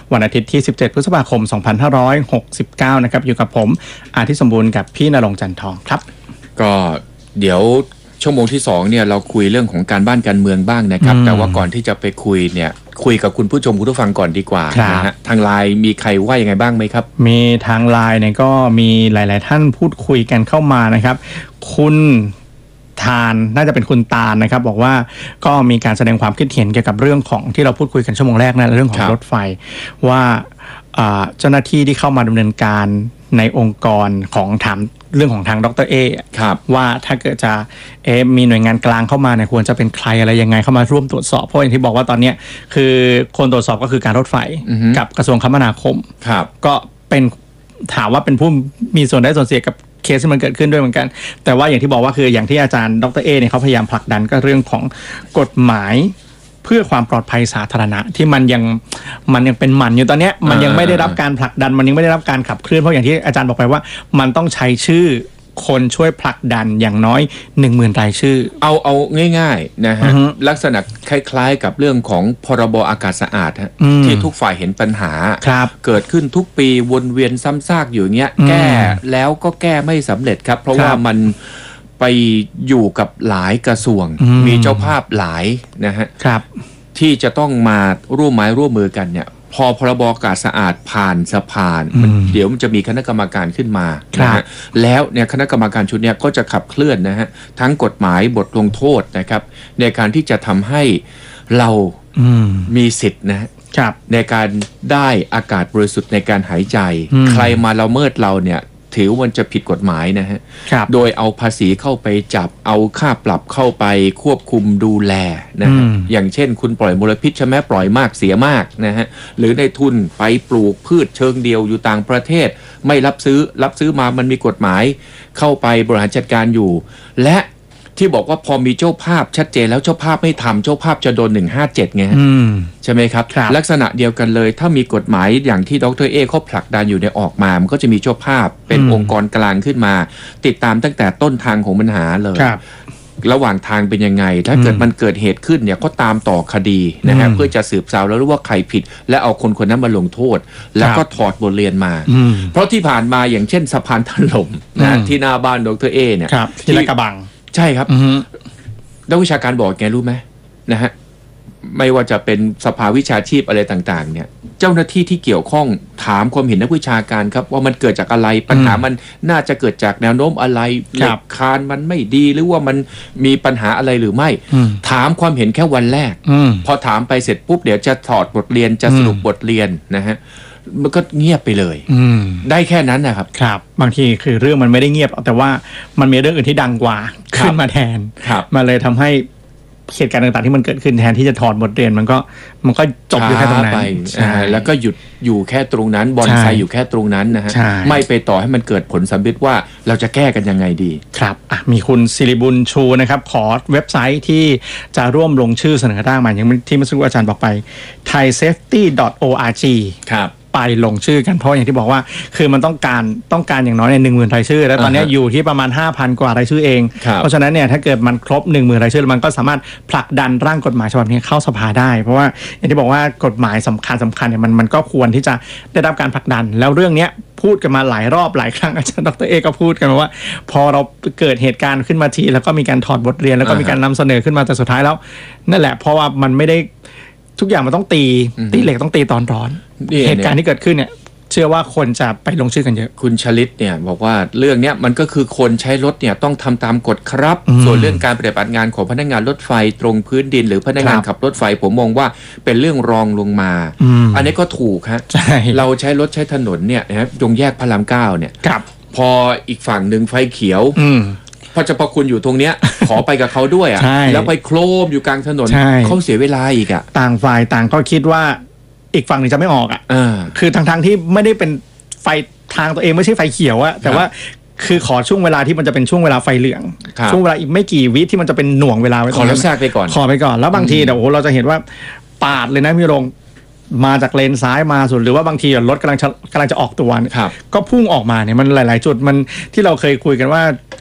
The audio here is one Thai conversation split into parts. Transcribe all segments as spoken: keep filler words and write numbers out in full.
วันอาทิตย์ที่สิบเจ็ดพฤษภาคมสองพันห้าร้อยหกสิบเก้านะครับอยู่กับผมอาทิตย์สมบูรณ์กับพี่ณรงค์จันทองครับก็เดี๋ยวชั่วโมงที่สองเนี่ยเราคุยเรื่องของการบ้านการเมืองบ้างนะครับแต่ว่าก่อนที่จะไปคุยเนี่ยคุยกับคุณผู้ชมคุณผู้ฟังก่อนดีกว่านะฮะทางไลน์มีใครว่ายังไงบ้างไหมครับมีทางไลน์เนี่ยก็มีหลายๆท่านพูดคุยกันเข้ามานะครับคุณทานน่าจะเป็นคุณตาลนะครับบอกว่าก็มีการแสดงความคิดเห็นเกี่ยวกับเรื่องของที่เราพูดคุยกันชั่วโมงแรกนะเรื่องของรถไฟว่าเจ้าหน้าที่ที่เข้ามาดำเนินการในองค์กรของถามเรื่องของทางดร.เอว่าถ้าเกิดจะเอมีหน่วยงานกลางเข้ามาเนี่ยควรจะเป็นใครอะไรยังไงเข้ามาร่วมตรวจสอบเพราะอย่างที่บอกว่าตอนนี้คือคนตรวจสอบก็คือการรถไฟกับกระทรวงคมนาคมก็เป็นถามว่าเป็นผู้มีส่วนได้ส่วนเสียกับเคสที่มันเกิดขึ้นด้วยเหมือนกันแต่ว่าอย่างที่บอกว่าคืออย่างที่อาจารย์ดร.เอเนี่ยเขาพยายามผลักดันก็เรื่องของกฎหมายเพื่อความปลอดภัยสาธารณะที่มันยังมันยังเป็นหมันอยู่ตอนนี้มันยังไม่ได้รับการผลักดันมันยังไม่ได้รับการขับเคลื่อนเพราะอย่างที่อาจารย์บอกไปว่ามันต้องใช้ชื่อคนช่วยผลักดันอย่างน้อย หนึ่งหมื่น รายชื่อเอาเอาง่ายๆนะฮะลักษณะคล้ายๆกับเรื่องของพรบอากาศสะอาดฮะที่ทุกฝ่ายเห็นปัญหาเกิดขึ้นทุกปีวนเวียนซ้ำซากอยู่อย่างเงี้ยแก้แล้วก็แก้ไม่สำเร็จครับเพราะว่ามันไปอยู่กับหลายกระทรวงมีเจ้าภาพหลายนะฮะที่จะต้องมาร่วมไม้ร่วมมือกันเนี่ยพอพรบอากาศสะอาดผ่านสภามันเดี๋ยวมันจะมีคณะกรรมการขึ้นมานะฮะแล้วเนี่ยคณะกรรมการชุดเนี้ยก็จะขับเคลื่อนนะฮะทั้งกฎหมายบทลงโทษนะครับในการที่จะทำให้เรามีสิทธิ์นะในการได้อากาศบริสุทธิ์ในการหายใจใครมาละเมิดเราเนี่ยถือมันจะผิดกฎหมายนะฮะโดยเอาภาษีเข้าไปจับเอาค่าปรับเข้าไปควบคุมดูแลนะฮะอย่างเช่นคุณปล่อยมลพิษใช่ไหมปล่อยมากเสียมากนะฮะหรือในทุนไปปลูกพืชเชิงเดียวอยู่ต่างประเทศไม่รับซื้อรับซื้อมามันมีกฎหมายเข้าไปบริหารจัดการอยู่และที่บอกว่าพอมีเจ้าภาพชัดเจนแล้วเจ้าภาพไม่ทำเจ้าภาพจะโดนหนึ่งห้าเจ็ดไงใช่ไหมครับลักษณะเดียวกันเลยถ้ามีกฎหมายอย่างที่ดร.เอเขาผลักดันอยู่ในออกมามันก็จะมีเจ้าภาพเป็นองค์กรกลางขึ้นมาติดตามตั้งแต่ต้นทางของปัญหาเลยระหว่างทางเป็นยังไงถ้าเกิดมันเกิดเหตุขึ้นเนี่ยก็ตามต่อคดีนะฮะเพื่อจะสืบสาวแล้วรู้ว่าใครผิดและเอาคนคนนั้นมาลงโทษแล้วก็ถอดบทเรียนมาเพราะที่ผ่านมาอย่างเช่นสะพานถล่มนะที่หน้าบ้านดร.เอเนี่ยที่ลาดกระบังใช่ครับนักวิชาการบอกแกรู้ไหมนะฮะไม่ว่าจะเป็นสภาวิชาชีพอะไรต่างๆเนี่ยเจ้าหน้าที่ที่เกี่ยวข้องถามความเห็นนักวิชาการครับว่ามันเกิดจากอะไรปัญหามันน่าจะเกิดจากแนวโน้มอะไรเหล็กคานมันไม่ดีหรือว่ามันมีปัญหาอะไรหรือไม่ถามความเห็นแค่วันแรกพอถามไปเสร็จปุ๊บเดี๋ยวจะถอดบทเรียนจะสรุปบทเรียนนะฮะมันก็เงียบไปเลยได้แค่นั้นนะครับครับบางทีคือเรื่องมันไม่ได้เงียบแต่ว่ามันมีเรื่องอื่นที่ดังกว่าขึ้นมาแทนมาเลยทำให้เหตุการณ์ต่างๆที่มันเกิดขึ้นแทนที่จะถอดบทเรียนมันก็มันก็จบอยู่แค่ตรงนั้นแล้วก็หยุดอยู่แค่ตรงนั้นบอนไซอยู่แค่ตรงนั้นนะฮะไม่ไปต่อให้มันเกิดผลสำเร็จว่าเราจะแก้กันยังไงดีครับมีคุณศิริบุญชูนะครับขอเว็บไซต์ที่จะร่วมลงชื่อเสนอร่างมาอย่างที่เมื่อสักครู่อาจารย์บอกไป ไทยเซฟตี้ ดอท โอ อาร์ จีครับไปลงชื่อกันเพราะอย่างที่บอกว่าคือมันต้องการต้องการอย่างน้อยเนี่ยหนึ่งหมื่นรายชื่อแล้วตอนนี้อยู่ที่ประมาณ ห้าพัน กว่ารายชื่อเองเพราะฉะนั้นเนี่ยถ้าเกิดมันครบ หนึ่งหมื่น รายชื่อมันก็สามารถผลักดันร่างกฎหมายฉบับนี้เข้าสภาได้เพราะว่าอย่างที่บอกว่ากฎหมายสำคัญสำคัญเนี่ยมันมันก็ควรที่จะได้รับการผลักดันแล้วเรื่องนี้พูดกันมาหลายรอบหลายครั้งอาจารย์ดร.เอก็พูดกันมาว่าพอเราเกิดเหตุการณ์ขึ้นมาทีแล้วก็มีการถอดบทเรียนแล้วก็มีการนำเสนอขึ้นมาแต่สุดท้ายแล้วนั่นแหละเพราะว่ามันไม่ได้ทุกอย่างมันต้องตีตีเหล็กต้องตีตอนร้อนเหตุการณ์ที่เกิดขึ้นเนี่ยเชื่อว่าคนจะไปลงชื่อกันเยอะคุณชลิตเนี่ยบอกว่าเรื่องนี้มันก็คือคนใช้รถเนี่ยต้องทำตามกฎครับส่วนเรื่องการปฏิบัติงานของพนักงานรถไฟตรงพื้นดินหรือพนักงานขับรถไฟผมมองว่าเป็นเรื่องรองลงมาอันนี้ก็ถูกฮะเราใช้รถใช้ถนนเนี่ยนะครับตรงแยกพระรามเก้าเนี่ยพออีกฝั่งหนึ่งไฟเขียวพระเจ้าพระคุณอยู่ตรงเนี้ยขอไปกับเขาด้วยอ่ะแล้วไปโครมอยู่กลางถนนเขาเสียเวลาอีกอ่ะต่างฝ่ายต่างก็คิดว่าอีกฝั่งหนึ่งจะไม่ออกอ่ะคือทางทางที่ไม่ได้เป็นไฟทางตัวเองไม่ใช่ไฟเขียวอะแต่ว่าคือขอช่วงเวลาที่มันจะเป็นช่วงเวลาไฟเหลืองช่วงเวลาอีกไม่กี่วิที่มันจะเป็นหน่วงเวลาไว้ขอแล้วแทรกไปก่อนขอไปก่อนแล้วบางทีเดี๋ยวโอ้เราจะเห็นว่าปาดเลยนะพี่รงมาจากเลนซ้ายมาสุดหรือว่าบางทีรถกำลังกำลังจะออกตัวก็พุ่งออกมาเนี่ยมันหลายๆจุดมันที่เราเคยคุยกันว่า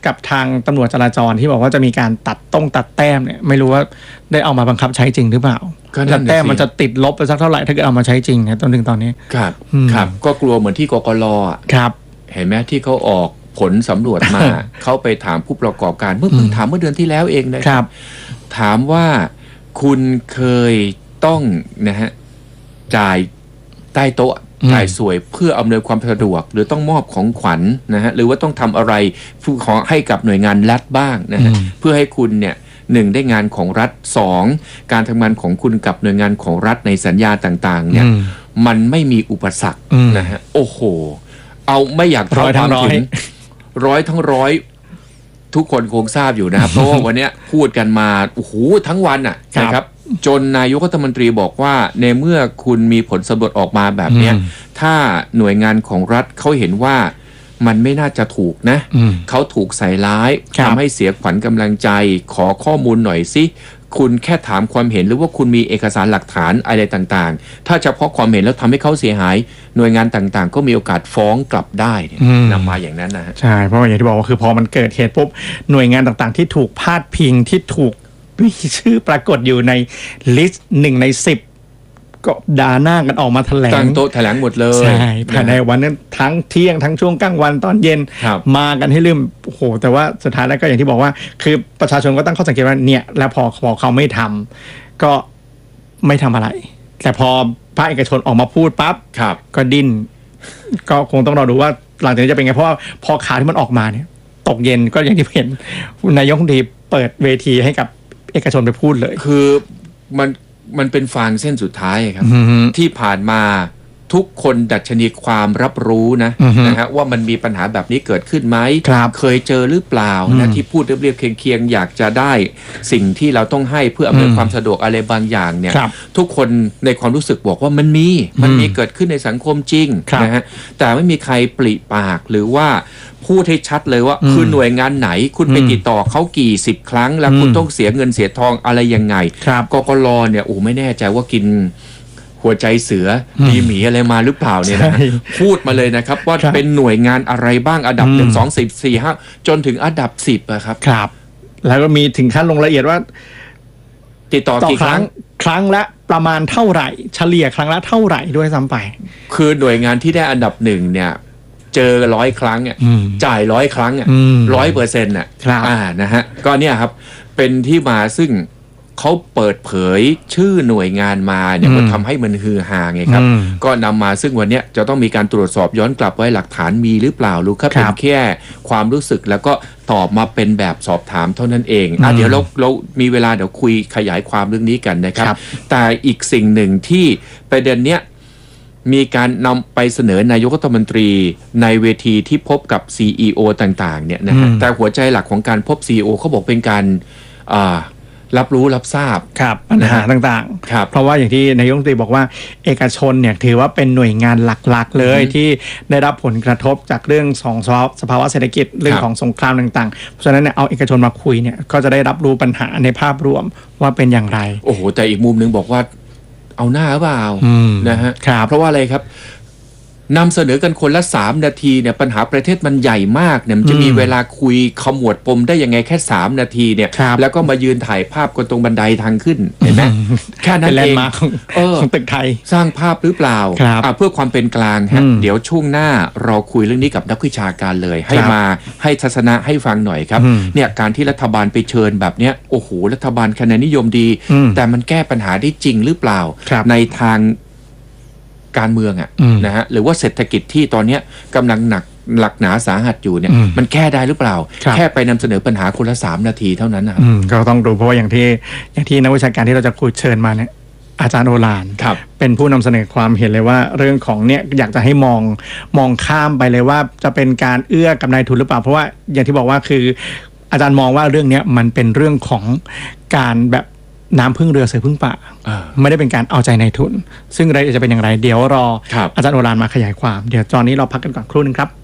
กับทางตำรวจจราจรที่บอกว่าจะมีการตัดต้งตัดแต้มเนี่ยไม่รู้ว่าได้เอามาบังคับใช้จริงหรือเปล่าตัดแต้มมันจะติดลบไปสักเท่าไหร่ถ้าเกิดเอามาใช้จริงเนี่ยจนถึงตอนนี้ครับครับก็กลัวเหมือนที่กกล. ครับเห็นไหมที่เขาออกผลสำรวจมา เขาไปถามผู้ประกอบการเมื่อเพิ่งถามเมื่อเดือนที่แล้วเองนะครับถามว่าคุณเคยต้องนะฮะจ่ายใต้โต๊ะจ่ายสวยเพื่ออำนวยความสะดวกหรือต้องมอบของขวัญ นะฮะหรือว่าต้องทำอะไรขอให้กับหน่วยงานรัฐบ้างนะฮะเพื่อให้คุณเนี่ยหนึ่งได้งานของรัฐสองการทำงานของคุณกับหน่วยงานของรัฐในสัญญาต่างๆเนี่ยมันไม่มีอุปสรรคนะฮะโอ้โหเอาไม่อยากเท่าความถึงร้อยทั้งร้อยทุกคนคงทราบอยู่นะครับเพราะว่าวันนี้พูดกันมาโอ้โหทั้งวันอ่ะนะครับจนนายกรัฐมนตรีบอกว่าในเมื่อคุณมีผลสำรวจออกมาแบบนี้ถ้าหน่วยงานของรัฐเขาเห็นว่ามันไม่น่าจะถูกนะเขาถูกใส่ร้ายทำให้เสียขวัญกำลังใจขอข้อมูลหน่อยสิคุณแค่ถามความเห็นหรือว่าคุณมีเอกสารหลักฐานอะไรต่างๆถ้าเฉพาะความเห็นแล้วทำให้เขาเสียหายหน่วยงานต่างๆก็มีโอกาสฟ้องกลับได้นำมาอย่างนั้นนะใช่เพราะอย่างที่บอกว่าคือพอมันเกิดเหตุปุ๊บหน่วยงานต่างๆที่ถูกพาดพิงที่ถูกมีชื่อปรากฏอยู่ในลิสต์หนึ่งในสิบก็ด่าหน้ากันออกมาแถลงตั้งโต๊ะแถลงหมดเลยใช่ภายในวันนั้นทั้งเที่ยงทั้งช่วงกลางวันตอนเย็นมากันให้ลืมโอ้โหแต่ว่าสุดท้ายแล้วก็อย่างที่บอกว่าคือประชาชนก็ตั้งข้อสังเกตว่าเนี่ยแล้วพอพอเขาไม่ทำก็ไม่ทำอะไรแต่พอภาคเอกชนออกมาพูดปั๊บก็ดิ้นก็คงต้องรอดูว่าหลังจากนี้จะเป็นไงเพราะว่าพอข่าวที่มันออกมาเนี่ยตกเย็นก็อย่างที่เห็นนายกรัฐมนตรีเปิดเวทีให้กับเอกชนไปพูดเลยคือมันมันเป็นฟางเส้นสุดท้ายครับที่ผ่านมาทุกคนดัชนีความรับรู้นะนะฮะว่ามันมีปัญหาแบบนี้เกิดขึ้นไหมเคยเจอหรือเปล่านะที่พูดเรียบๆเคียงๆอยากจะได้สิ่งที่เราต้องให้เพื่ออำนวยความสะดวกอะไรบางอย่างเนี่ยทุกคนในความรู้สึกบอกว่ามันมีมันมีเกิดขึ้นในสังคมจริงนะฮะแต่ไม่มีใครปริปากหรือว่าพูดให้ชัดเลยว่าคือหน่วยงานไหนคุณไปติดต่อเขากี่สิบครั้งแล้วคุณต้องเสียเงินเสียทองอะไรยังไงกกล.เนี่ยโอ้ไม่แน่ใจว่ากินหัวใจเสือมีหมีอะไรมาหรือเปล่าเนี่ยนะพูดมาเลยนะครับว่าเป็นหน่วยงานอะไรบ้างอันดับหนึ่งสองสิบสี่ห้าจนถึงอันดับสิบอะครับครับแล้วก็มีถึงขั้นลงละเอียดว่าติดต่อกี่ครั้งครั้งละประมาณเท่าไหร่เฉลี่ยครั้งละเท่าไหร่ด้วยซ้ำไปคือหน่วยงานที่ได้อันดับหนึ่งเนี่ยเจอร้อยครั้งอ่ะจ่ายร้อยครั้งอ่ะร้อยเปอร์เซ็นต์อ่ะอ่านะฮะก็เนี่ยครับเป็นที่มาซึ่งเขาเปิดเผยชื่อหน่วยงานมาเนี่ยมันทำให้มันฮือฮาไงครับก็นำมาซึ่งวันนี้จะต้องมีการตรวจสอบย้อนกลับไว้หลักฐานมีหรือเปล่าหรือแค่เป็นแค่ความรู้สึกแล้วก็ตอบมาเป็นแบบสอบถามเท่านั้นเองอ่ะเดี๋ยวเราเรามีเวลาเดี๋ยวคุยขยายความเรื่องนี้กันนะครับแต่อีกสิ่งหนึ่งที่ประเด็นเนี้ยมีการนำไปเสนอนายกรัฐมนตรีในเวทีที่พบกับ ซี อี โอ ต่างๆเนี่ยนะฮะแต่หัวใจหลักของการพบ ซี อี โอ เขาบอกเป็นการรับรู้รับทราบปัญหาต่างๆเพราะว่าอย่างที่นายกรัฐมนตรีบอกว่าเอกชนเนี่ยถือว่าเป็นหน่วยงานหลักๆเลยที่ได้รับผลกระทบจากเรื่องของสภาวะเศรษฐกิจเรื่องของสงครามต่างๆเพราะฉะนั้นเนี่ยเอาเอกชนมาคุยเนี่ยก็จะได้รับรู้ปัญหาในภาพรวมว่าเป็นอย่างไรโอ้โหแต่อีกมุมนึงบอกว่าเอาหน้าหรือเปล่านะฮะเพราะว่าอะไรครับนำเสนอกันคนละสามนาทีเนี่ยปัญหาประเทศมันใหญ่มากเนี่ยมันจะมีเวลาคุยขมวดปมได้ยังไงแค่สามนาทีเนี่ยแล้วก็มายืนถ่ายภาพกันตรงบันไดทางขึ้นเห็นไหมแค่นั้นเองของตึกไทยสร้างภาพหรือเปล่าเพื่อความเป็นกลางฮะเดี๋ยวช่วงหน้าเราคุยเรื่องนี้กับนักวิชาการเลยให้มาให้ทัศนะให้ฟังหน่อยครับเนี่ยการที่รัฐบาลไปเชิญแบบเนี้ยโอ้โหรัฐบาลคะแนนนิยมดีแต่มันแก้ปัญหาได้จริงหรือเปล่าในทางการเมืองอ่ะนะฮะหรือว่าเศรษฐกิจที่ตอนนี้กำลังหนักหลักหนาสาหัสอยู่เนี่ยมันแก้ได้หรือเปล่าแค่ไปนำเสนอปัญหาคนละสามนาทีเท่านั้นนะครับก็ต้องดูเพราะว่าอย่างที่อย่างที่นักวิชาการที่เราจะคุยเชิญมาเนี่ยอาจารย์โอฬารเป็นผู้นำเสนอความเห็นเลยว่าเรื่องของเนี่ยอยากจะให้มองมองข้ามไปเลยว่าจะเป็นการเอื้อกับนายทุนหรือเปล่าเพราะว่าอย่างที่บอกว่าคืออาจารย์มองว่าเรื่องนี้มันเป็นเรื่องของการแบบน้ำพึ่งเรือเสือพึ่งป่าไม่ได้เป็นการเอาใจในทุนซึ่งรายละเอียดจะเป็นอย่างไรเดี๋ยวรออาจารย์โอฬารมาขยายความเดี๋ยวตอนนี้เราพักกันก่อนครู่นึงครับ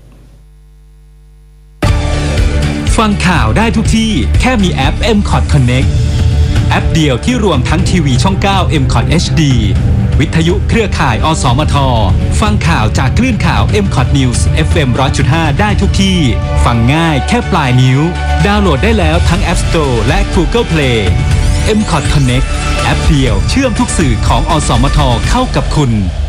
ฟังข่าวได้ทุกที่แค่มีแอป เอ็ม คอท Connect แอปเดียวที่รวมทั้งทีวีช่อง เก้า เอ็ม คอท เอช ดี วิทยุเครือข่ายอสมทฟังข่าวจากคลื่นข่าว เอ็ม คอท News เอฟ เอ็ม หนึ่งร้อยจุดห้า ได้ทุกที่ฟังง่ายแค่ปลายนิ้วดาวน์โหลดได้แล้วทั้ง App Store และ Google Play เอ็ม คอท Connect แอปเดียวเชื่อมทุกสื่อของอสมทเข้ากับคุณ